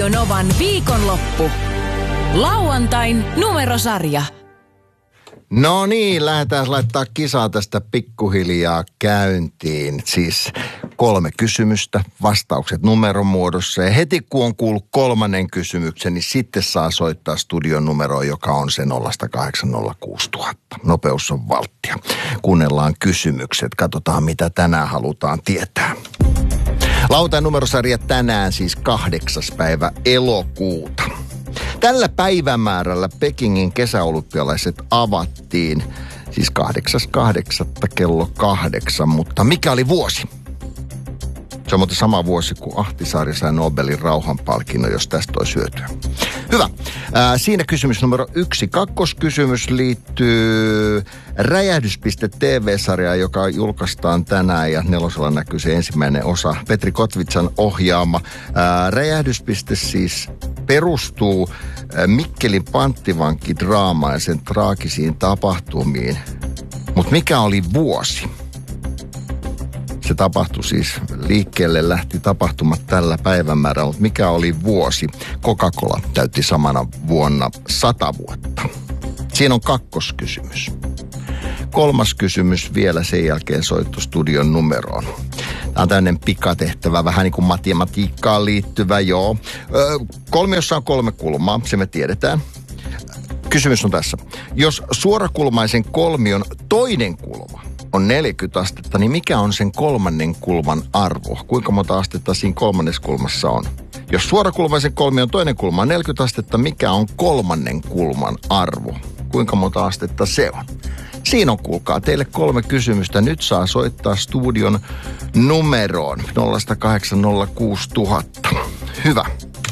Radio Novan viikonloppu. Lauantain numerosarja. No niin, lähdetään laittaa kisaa tästä pikkuhiljaa käyntiin. Siis 3 kysymystä, vastaukset numeromuodossa. Ja heti kun on kuullut 3. kysymyksen, niin sitten saa soittaa studion numeroon, joka on se 0806000. Nopeus on valttia. Kuunnellaan kysymykset, katsotaan mitä tänään halutaan tietää. Lauantain numerosarja tänään siis 8. päivä elokuuta. Tällä päivämäärällä Pekingin kesäolympialaiset avattiin, siis 8.8. kello 8, mutta mikä oli vuosi? Se on muuten sama vuosi kuin Ahtisaari sai Nobelin rauhanpalkinnon, jos tästä olisi hyötyä. Hyvä. Siinä kysymys numero 1. Kakkoskysymys liittyy Räjähdys.tv-sarjaan, joka julkaistaan tänään ja 4 näkyy se ensimmäinen osa. Petri Kotvitsan ohjaama. Räjähdys. Siis perustuu Mikkelin panttivankidraamaan ja sen traagisiin tapahtumiin. Mutta mikä oli vuosi? Se tapahtui siis, liikkeelle lähti tapahtumat tällä päivämäärällä, mutta mikä oli vuosi? Coca-Cola täytti samana vuonna 100 vuotta. Siinä on kakkoskysymys. 3. kysymys vielä sen jälkeen soittu studion numeroon. Tämä on tämmöinen pikatehtävä, vähän niin kuin matematiikkaan liittyvä, joo. Kolmiossa on 3 kulmaa, se me tiedetään. Kysymys on tässä. Jos suorakulmaisen kolmion toinen kulma on 40 astetta, niin mikä on sen 3. kulman arvo? Kuinka monta astetta siinä 3. kulmassa on? Jos suorakulmaisen kolmion toinen kulma on 40 astetta, mikä on 3. kulman arvo? Kuinka monta astetta se on? Siinä on, kuulkaa, teille 3 kysymystä. Nyt saa soittaa studion numeroon 0806000. Hyvä.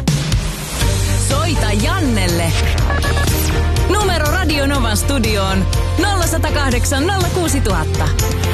Soita Jannelle. Numero Radio Novan studioon 0108 06000.